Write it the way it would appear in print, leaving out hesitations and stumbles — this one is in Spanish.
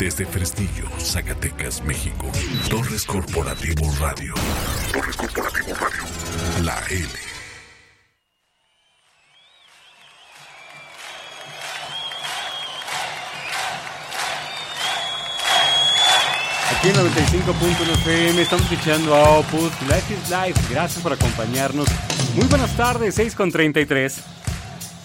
Desde Fresnillo, Zacatecas, México. Torres Corporativo Radio. Torres Corporativo Radio. La L. Aquí en 95.1 FM estamos escuchando a Opus. Life is Life. Gracias por acompañarnos. Muy buenas tardes, 6:33.